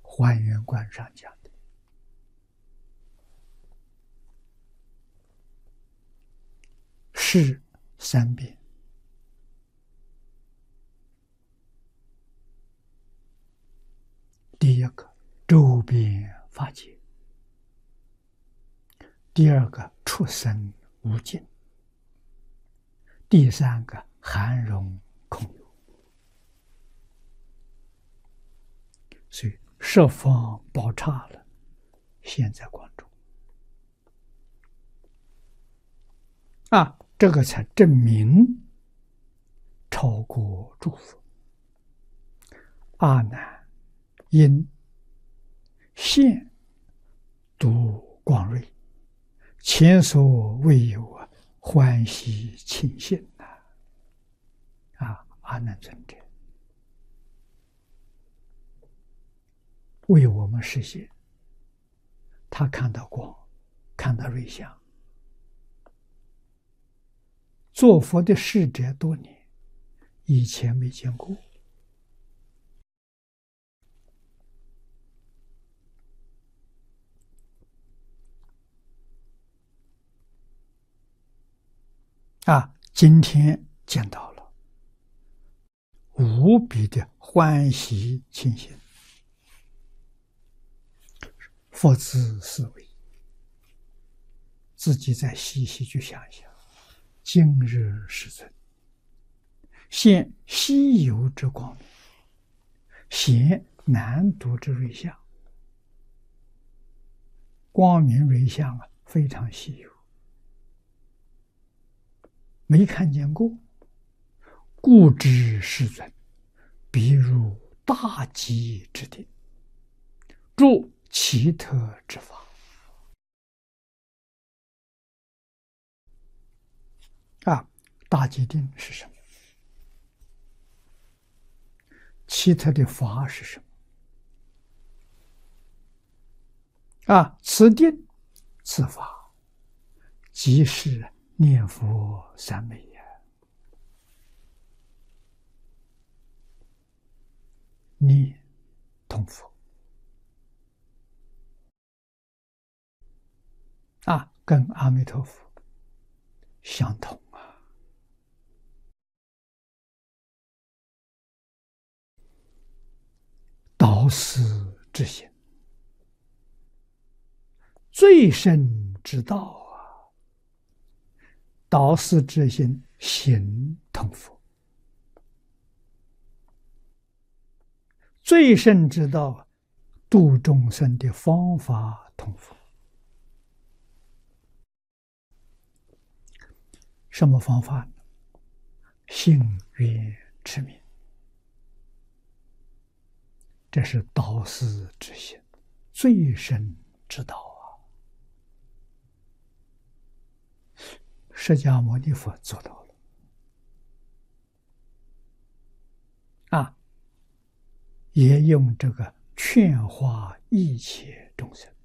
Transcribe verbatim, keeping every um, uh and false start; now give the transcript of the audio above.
还原观上讲的。是三遍。第一个周边法界，第二个出生无尽，第三个含容空有。所以十方宝刹了，现在观中啊，这个才证明超过诸佛。阿难因现度光瑞，前所未有啊，欢喜庆幸呐！啊，阿难尊者为我们实现，他看到光，看到瑞相，做佛的逝者多年，以前没见过。啊，今天见到了，无比的欢喜庆幸。佛子思维，自己再细细去想一想，今日世尊现稀有之光明，显难读之瑞相，光明瑞相啊，非常稀有，没看见过。故知世尊必入大吉之定，入奇特之法。啊，大吉定是什么？奇特的法是什么？啊，此定此法即是念佛三昧呀。念同佛啊，跟阿弥陀佛相同啊。导师之心，最深之道啊！导师之心，行同佛。最深之道，度众生的方法同佛。什么方法呢？信愿持名，这是导师之心，最深之道啊！释迦牟尼佛做到了啊，也用这个劝化一切众生。